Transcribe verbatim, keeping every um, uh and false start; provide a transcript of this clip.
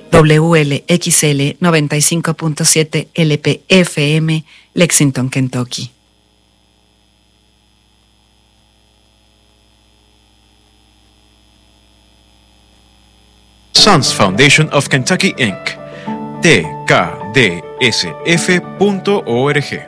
W L X L noventa y cinco punto siete L P F M, Lexington, Kentucky. Sons Foundation of Kentucky incorporated. T K D S F punto org.